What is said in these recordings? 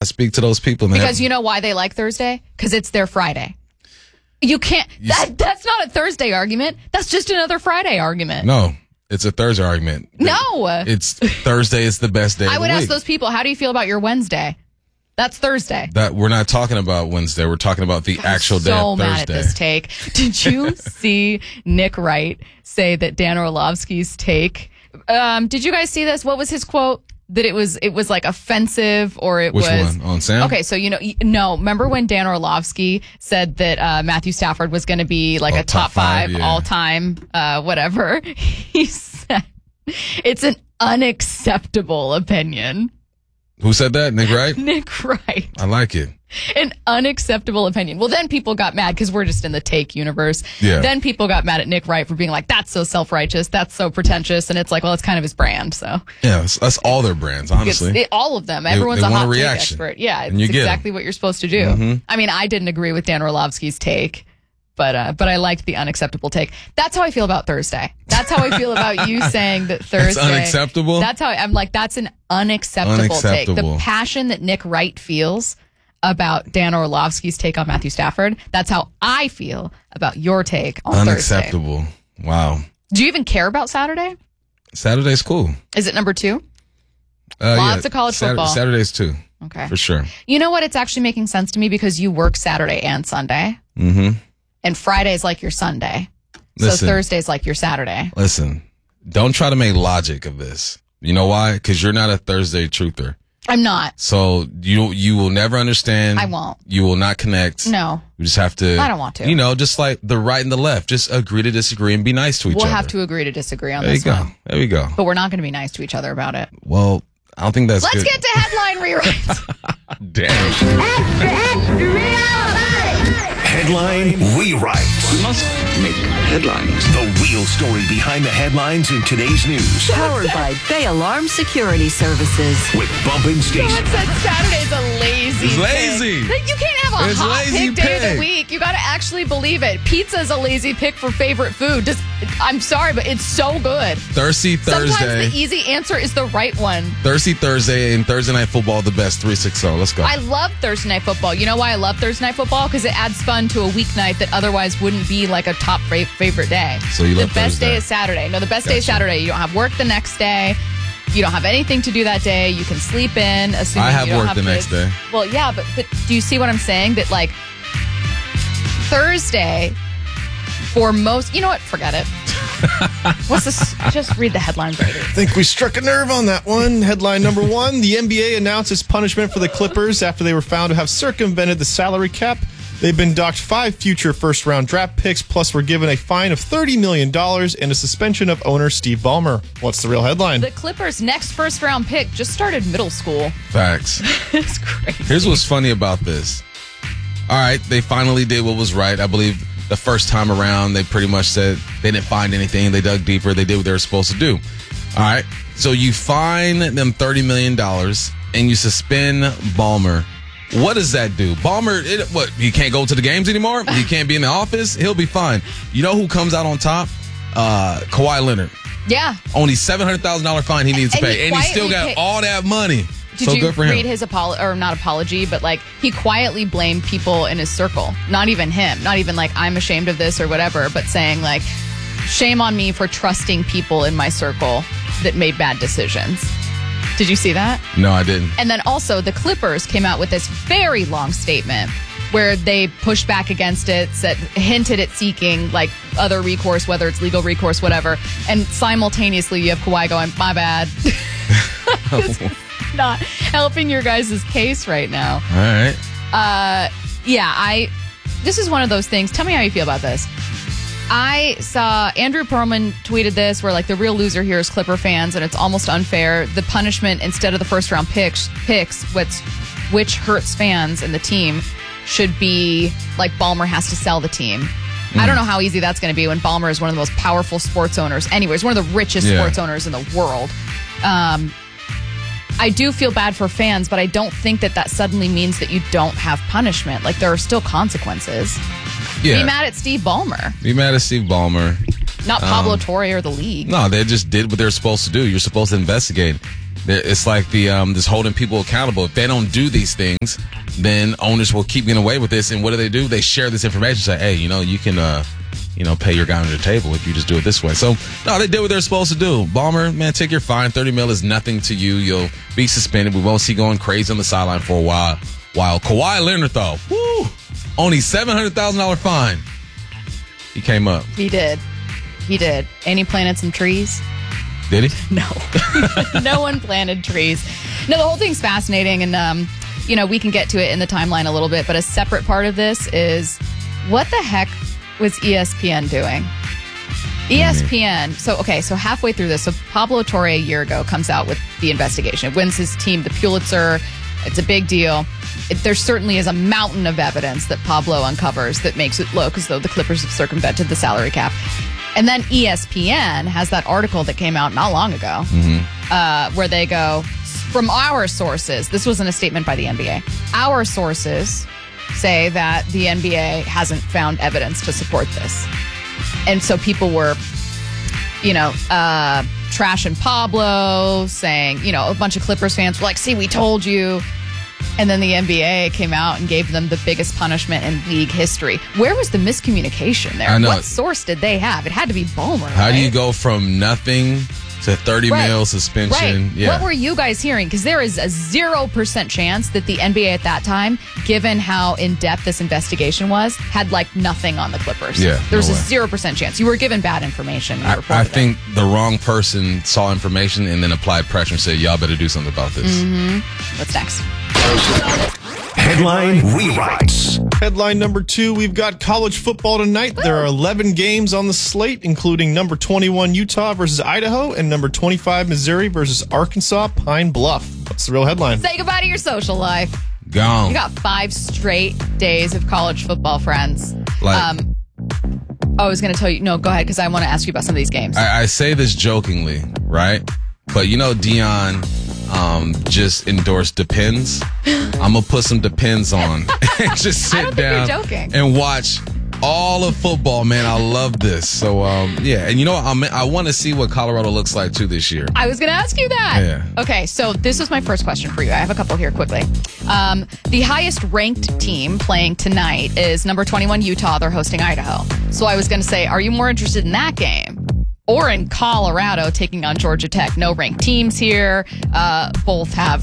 speak to those people. Because you know why they like Thursday? Because it's their Friday. You can't. That's not a Thursday argument. That's just another Friday argument. No, it's a Thursday argument. No. It's Thursday is the best day of the week. I would ask those people, how do you feel about your Wednesday? That's Thursday. That we're not talking about Wednesday. We're talking about the actual day of Thursday. I'm so mad at this take. Did you see Nick Wright say that Dan Orlovsky's take? Did you guys see this? What was his quote? That it was like offensive, or it Which was one? On Sam? Okay, so no. Remember when Dan Orlovsky said that Matthew Stafford was going to be like a top five all time, whatever? He said it's an unacceptable opinion. Who said that? Nick Wright? Nick Wright. I like it. An unacceptable opinion. Well, then people got mad because we're just in the take universe. Yeah. Then people got mad at Nick Wright for being like, that's so self-righteous. That's so pretentious. And it's like, well, it's kind of his brand. So yeah, that's all their brands, honestly. All of them. Everyone's they a want hot a take reaction. expert. Yeah, it's And you get exactly what you're supposed to do. Mm-hmm. I mean, I didn't agree with Dan Orlovsky's take, but I liked the unacceptable take. That's how I feel about Thursday. That's how I feel about you saying that Thursday. It's unacceptable? That's how I'm like, that's an unacceptable take. The passion that Nick Wright feels about Dan Orlovsky's take on Matthew Stafford, that's how I feel about your take on unacceptable. Thursday. Wow. Do you even care about Saturday? Saturday's cool. Is it number 2? Lots of college football. Saturday's 2. Okay. For sure. You know what? It's actually making sense to me because you work Saturday and Sunday. Mm-hmm. And Friday's like your Sunday. Listen, so Thursday's like your Saturday. Listen, don't try to make logic of this. You know why? Because you're not a Thursday truther. I'm not. So you will never understand. I won't. You will not connect. No. You just have to. I don't want to. Just like the right and the left, just agree to disagree and be nice to each other. We'll have to agree to disagree on there this you go. one. There we go. But we're not going to be nice to each other about it. Well, I don't think that's Let's good. get to headline rewrites. Damn. Headline rewrites. We must make headlines. The real story behind the headlines in today's news. Powered by Bay Alarm Security Services. With Bumping Station. Someone said Saturday's a lazy It's pick. lazy. Like, you can't have a It's hot lazy pick day of the pick. week. You got to actually believe it. Pizza's a lazy pick for favorite food. I'm sorry, but it's so good. Thirsty Thursday. Sometimes the easy answer is the right one. Thirsty Thursday and Thursday Night Football, the best 360. Let's go. I love Thursday Night Football. You know why I love Thursday Night Football? Because it adds fun to a weeknight that otherwise wouldn't be like a top favorite day. So you love the best Thursday. day is Saturday. No, the best day is Saturday. You don't have work the next day. You don't have anything to do that day. You can sleep in. Assuming I have you don't work have the kids. next day. Well, yeah, but do you see what I'm saying? That like Thursday for most, you know what? Forget it. What's this? Just read the headlines later. I think we struck a nerve on that one. Headline number 1, the NBA announces punishment for the Clippers after they were found to have circumvented the salary cap. They've been docked 5 future first-round draft picks, plus were given a fine of $30 million and a suspension of owner Steve Ballmer. What's the real headline? The Clippers' next first-round pick just started middle school. Facts. It's crazy. Here's what's funny about this. All right, they finally did what was right. I believe the first time around, they pretty much said they didn't find anything. They dug deeper. They did what they were supposed to do. All right, so you fine them $30 million and you suspend Ballmer. What does that do? Ballmer, he can't go to the games anymore? He can't be in the office? He'll be fine. You know who comes out on top? Kawhi Leonard. Yeah. Only $700,000 fine he needs to pay. And he still got quietly all that money. Did so you good for him. read his not apology, but like he quietly blamed people in his circle. Not even him. Not even like I'm ashamed of this or whatever, but saying like, shame on me for trusting people in my circle that made bad decisions. Did you see that? No, I didn't. And then also the Clippers came out with this very long statement where they pushed back against it, hinted at seeking like other recourse, whether it's legal recourse, whatever. And simultaneously you have Kawhi going, my bad. This is not helping your guys' case right now. All right. This is one of those things. Tell me how you feel about this. I saw Andrew Perlman tweeted this where like the real loser here is Clipper fans and it's almost unfair. The punishment instead of the first round picks which hurts fans and the team should be like Ballmer has to sell the team. I don't know how easy that's going to be when Ballmer is one of the most powerful sports owners. Anyways, one of the richest sports owners in the world. I do feel bad for fans, but I don't think that suddenly means that you don't have punishment. Like there are still consequences. Yeah. Be mad at Steve Ballmer. Be mad at Steve Ballmer. Not Pablo Torre or the league. No, they just did what they're supposed to do. You're supposed to investigate. It's like the just holding people accountable. If they don't do these things, then owners will keep getting away with this. And what do? They share this information. Say, hey, you can pay your guy under the table if you just do it this way. So, no, they did what they're supposed to do. Ballmer, man, take your fine. $30 million is nothing to you. You'll be suspended. We won't see you going crazy on the sideline for a while. Kawhi Leonard, though, only $700,000 fine. He came up. He did. And he planted some trees. Did he? No. No one planted trees. No, the whole thing's fascinating, and we can get to it in the timeline a little bit, but a separate part of this is what the heck was ESPN doing? ESPN, so halfway through this, so Pablo Torre a year ago comes out with the investigation. It wins his team the Pulitzer. It's a big deal. There certainly is a mountain of evidence that Pablo uncovers that makes it look as though the Clippers have circumvented the salary cap. And then ESPN has that article that came out not long ago where they go, from our sources, this wasn't a statement by the NBA, our sources say that the NBA hasn't found evidence to support this. And so people were, trashing Pablo, saying, a bunch of Clippers fans were like, see, we told you. And then the NBA came out and gave them the biggest punishment in league history. Where was the miscommunication there? I know. What source did they have? It had to be Ballmer. How do you go from nothing to 30 mil suspension? Right. Yeah. What were you guys hearing? Because there is a 0% chance that the NBA at that time, given how in-depth this investigation was, had nothing on the Clippers. Yeah, there was no a 0% chance. You were given bad information. I think the wrong person saw information and then applied pressure and said, y'all better do something about this. What's next? Headline rewrites. Headline number 2, we've got college football tonight. There are 11 games on the slate, including number 21 Utah versus Idaho and number 25 Missouri versus Arkansas Pine Bluff. What's the real headline? Say goodbye to your social life. Gone. You got 5 straight days of college football, friends. I was going to tell you. No, go ahead, because I want to ask you about some of these games. I say this jokingly, right? But Dion just endorsed Depends. I'm going to put some Depends on and just sit down and watch all of football, man. I love this. So, yeah. And I want to see what Colorado looks like, too, this year. I was going to ask you that. Yeah. Okay, so this was my first question for you. I have a couple here quickly. The highest ranked team playing tonight is number 21 Utah. They're hosting Idaho. So I was going to say, are you more interested in that game or in Colorado taking on Georgia Tech? No ranked teams here. Both have,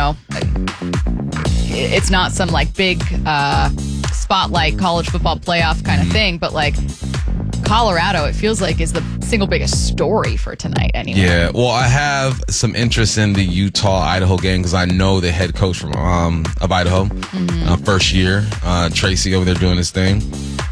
it's not some big spotlight college football playoff kind of thing, but Colorado, it feels like, is the single biggest story for tonight anyway. Yeah, well, I have some interest in the Utah-Idaho game because I know the head coach from of Idaho, first year, Tracy over there doing his thing.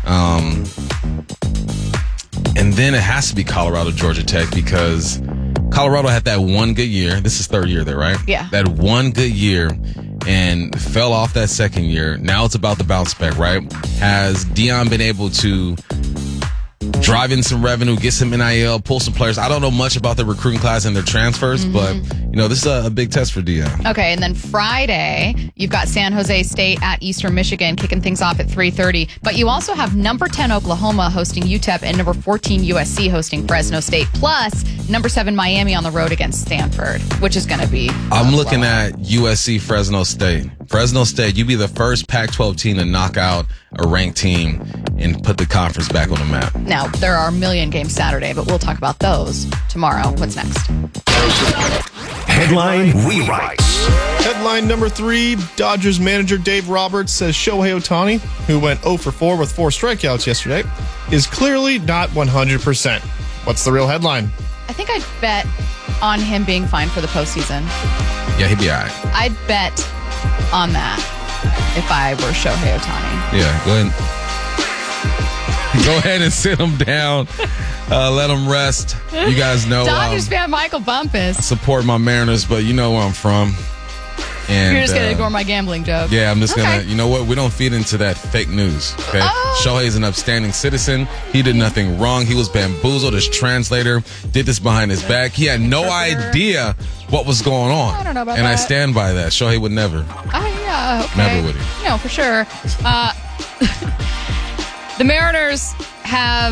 And then it has to be Colorado-Georgia Tech because Colorado had that one good year. This is third year there, right? Yeah. That one good year and fell off that second year. Now it's about the bounce back, right? Has Dion been able to drive in some revenue, get some NIL, pull some players? I don't know much about the recruiting class and their transfers, but this is a big test for Dion. Okay, and then Friday, you've got San Jose State at Eastern Michigan kicking things off at 3:30. But you also have number 10 Oklahoma hosting UTEP and number 14 USC hosting Fresno State, plus number 7 Miami on the road against Stanford, which is going to be. I'm looking at USC Fresno State. Fresno State, you be the first Pac-12 team to knock out a ranked team and put the conference back on the map. Now, there are a million games Saturday, but we'll talk about those tomorrow. What's next? Headline rewrites. Headline number 3, Dodgers manager Dave Roberts says Shohei Ohtani, who went 0 for 4 with 4 strikeouts yesterday, is clearly not 100%. What's the real headline? I think I'd bet on him being fine for the postseason. Yeah, he'd be all right. I'd bet on that if I were Shohei Ohtani. Yeah, go ahead. Go ahead and sit him down. Let him rest. You guys know. Dodgers fan Michael Bumpus. Support my Mariners, but you know where I'm from. And you're just going to ignore my gambling joke. Yeah, I'm just going to, you know what? We don't feed into that fake news. Okay. Shohei's an upstanding citizen. He did nothing wrong. He was bamboozled. His translator did this behind his back. He had no idea what was going on. I don't know about and that. I stand by that. Shohei would never. Yeah, okay. Never would he. No, for sure. The Mariners have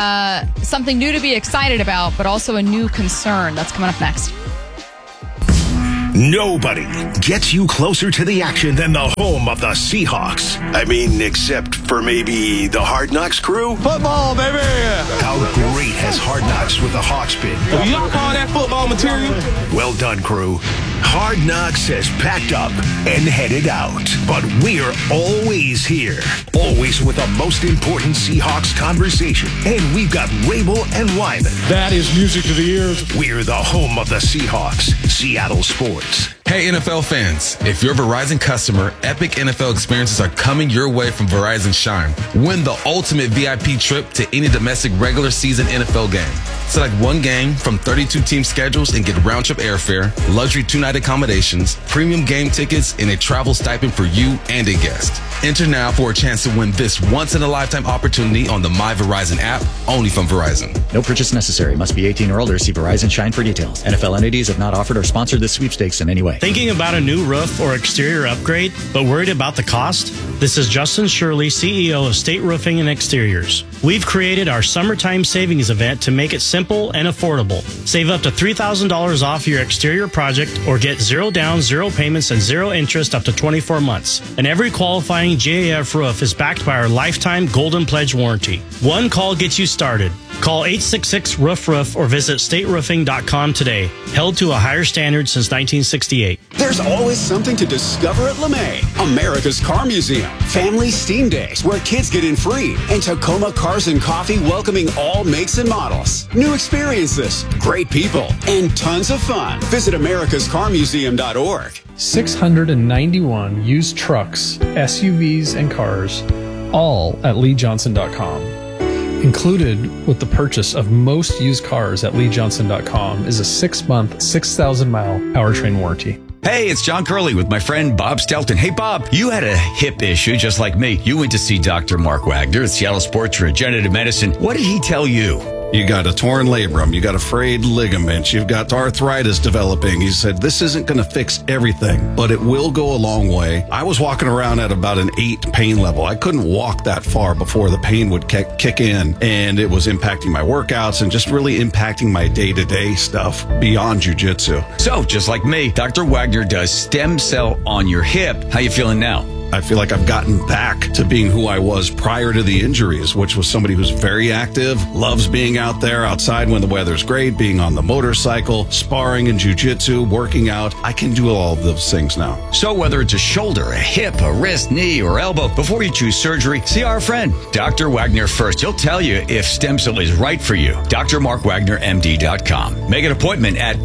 something new to be excited about, but also a new concern. That's coming up next. Nobody gets you closer to the action than the home of the Seahawks. I mean, except for maybe the Hard Knocks crew. Football, baby! How great has Hard Knocks with the Hawks been? Do y'all call that football material? Well done, crew. Hard Knocks has packed up and headed out. But we're always here. Always with the most important Seahawks conversation. And we've got Rabel and Wyman. That is music to the ears. We're the home of the Seahawks. Seattle Sports. Hey, NFL fans, if you're a Verizon customer, epic NFL experiences are coming your way from Verizon Shine. Win the ultimate VIP trip to any domestic regular season NFL game. Select one game from 32 team schedules and get round-trip airfare, luxury 2-night accommodations, premium game tickets, and a travel stipend for you and a guest. Enter now for a chance to win this once-in-a-lifetime opportunity on the My Verizon app, only from Verizon. No purchase necessary. Must be 18 or older. See Verizon Shine for details. NFL entities have not offered or sponsored this sweepstakes in any way. Thinking about a new roof or exterior upgrade, but worried about the cost? This is Justin Shirley, CEO of State Roofing and Exteriors. We've created our summertime savings event to make it simple and affordable. Save up to $3,000 off your exterior project or get 0 down, 0 payments, and 0 interest up to 24 months. And every qualifying GAF roof is backed by our lifetime Golden Pledge warranty. One call gets you started. Call 866-ROOF-ROOF or visit stateroofing.com today. Held to a higher standard since 1968. There's always something to discover at LeMay, America's Car Museum. Family Steam Days where kids get in free. And Tacoma Cars and Coffee welcoming all makes and models. New experiences, great people, and tons of fun. Visit americascarmuseum.org. 691 used trucks, SUVs, and cars, all at LeeJohnson.com. Included with the purchase of most used cars at LeeJohnson.com is a 6-month, 6,000-mile powertrain warranty. Hey, it's John Curley with my friend Bob Stelton. Hey, Bob, you had a hip issue just like me. You went to see Dr. Mark Wagner at Seattle Sports Regenerative Medicine. What did he tell you? You got a torn labrum. You got a frayed ligament. You've got arthritis developing. He said, this isn't going to fix everything, but it will go a long way. I was walking around at about an 8 pain level. I couldn't walk that far before the pain would kick in, and it was impacting my workouts and just really impacting my day-to-day stuff beyond jiu-jitsu. So, just like me, Dr. Wagner does stem cell on your hip. How you feeling now? I feel like I've gotten back to being who I was prior to the injuries, which was somebody who's very active, loves being out there outside when the weather's great, being on the motorcycle, sparring in jiu-jitsu, working out. I can do all of those things now. So whether it's a shoulder, a hip, a wrist, knee, or elbow, before you choose surgery, see our friend, Dr. Wagner first. He'll tell you if stem cell is right for you. drmarkwagnermd.com. Make an appointment at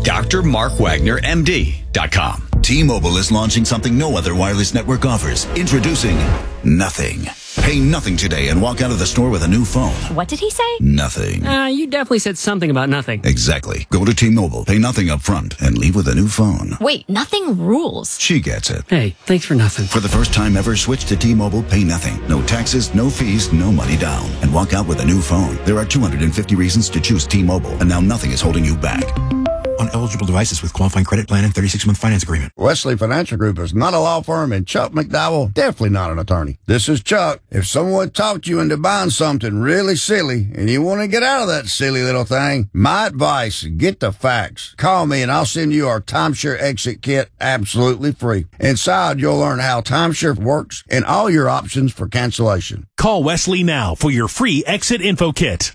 drmarkwagnermd.com. T-Mobile is launching something no other wireless network offers. Introducing Nothing. Pay nothing today and walk out of the store with a new phone. What did he say? Nothing. You definitely said something about nothing. Exactly. Go to T-Mobile, pay nothing up front, and leave with a new phone. Wait, nothing rules. She gets it. Hey, thanks for nothing. For the first time ever, switch to T-Mobile, pay nothing. No taxes, no fees, no money down. And walk out with a new phone. There are 250 reasons to choose T-Mobile, and now nothing is holding you back. On eligible devices with qualifying credit plan and 36-month finance agreement. Wesley Financial Group is not a law firm, and Chuck McDowell definitely not an attorney. This is Chuck. If someone talked you into buying something really silly and you want to get out of that silly little thing, my advice, get the facts. Call me and I'll send you our timeshare exit kit absolutely free. Inside, you'll learn how timeshare works and all your options for cancellation. Call Wesley now for your free exit info kit.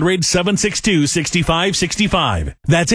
800-762-6565. That's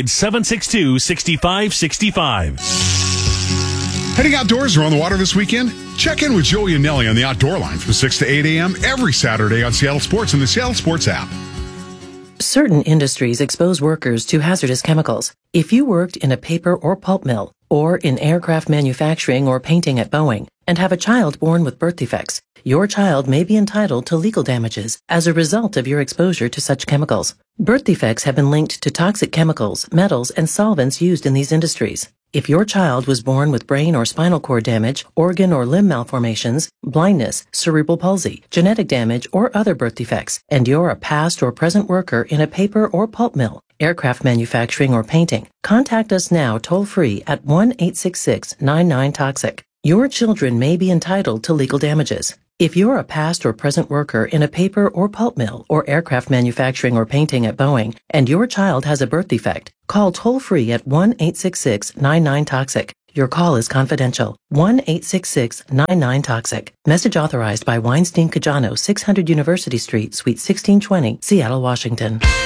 800-762-6565. Heading outdoors or on the water this weekend? Check in with Joey and Nelly on the Outdoor Line from 6 to 8 a.m. every Saturday on Seattle Sports and the Seattle Sports app. Certain industries expose workers to hazardous chemicals. If you worked in a paper or pulp mill, or in aircraft manufacturing or painting at Boeing, and have a child born with birth defects, your child may be entitled to legal damages as a result of your exposure to such chemicals. Birth defects have been linked to toxic chemicals, metals, and solvents used in these industries. If your child was born with brain or spinal cord damage, organ or limb malformations, blindness, cerebral palsy, genetic damage, or other birth defects, and you're a past or present worker in a paper or pulp mill, aircraft manufacturing, or painting, contact us now toll-free at 1-866-99-TOXIC. Your children may be entitled to legal damages. If you're a past or present worker in a paper or pulp mill or aircraft manufacturing or painting at Boeing and your child has a birth defect, call toll-free at 1-866-99-TOXIC. Your call is confidential. 1-866-99-TOXIC. Message authorized by Weinstein Cajano, 600 University Street, Suite 1620, Seattle, Washington.